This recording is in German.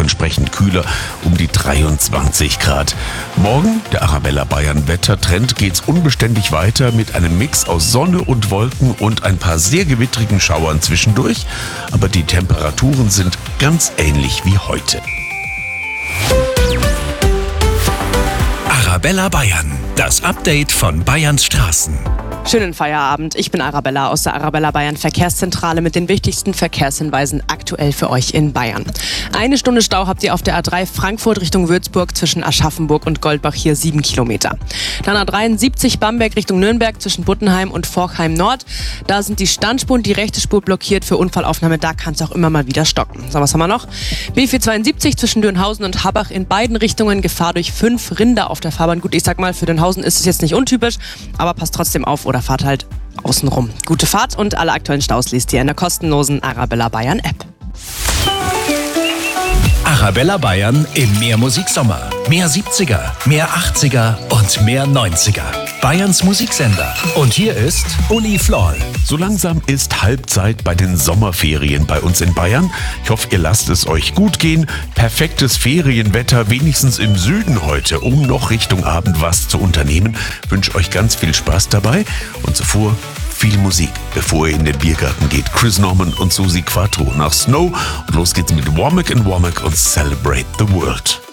entsprechend kühler, um die 23 Grad. Morgen, der Arabella Bayern Wettertrend, geht's unbeständig weiter mit einem Mix aus Sonne und Wolken und ein paar sehr gewittrigen Schauern zwischendurch. Aber die Temperaturen sind ganz ähnlich wie heute. Arabella Bayern, das Update von Bayerns Straßen. Schönen Feierabend. Ich bin Arabella aus der Arabella Bayern Verkehrszentrale mit den wichtigsten Verkehrshinweisen aktuell für euch in Bayern. 1 Stunde Stau habt ihr auf der A3 Frankfurt Richtung Würzburg zwischen Aschaffenburg und Goldbach, hier 7 Kilometer. Dann A73 Bamberg Richtung Nürnberg zwischen Buttenheim und Forchheim Nord. Da sind die Standspur und die rechte Spur blockiert für Unfallaufnahme. Da kann es auch immer mal wieder stocken. So, was haben wir noch? B472 zwischen Dürnhausen und Habach in beiden Richtungen. Gefahr durch 5 Rinder auf der Fahrbahn. Gut, ich sag mal, für Dürnhausen ist es jetzt nicht untypisch, aber passt trotzdem auf oder fahrt halt außenrum. Gute Fahrt und alle aktuellen Staus liest ihr in der kostenlosen Arabella Bayern App. Arabella Bayern im Mehrmusiksommer. Mehr 70er, mehr 80er und mehr 90er. Bayerns Musiksender. Und hier ist Uli Floll. So langsam ist Halbzeit bei den Sommerferien bei uns in Bayern. Ich hoffe, ihr lasst es euch gut gehen. Perfektes Ferienwetter, wenigstens im Süden heute, um noch Richtung Abend was zu unternehmen. Ich wünsche euch ganz viel Spaß dabei und zuvor viel Musik, bevor ihr in den Biergarten geht. Chris Norman und Susi Quattro nach Snow. Und los geht's mit Womack and Womack und Celebrate the World.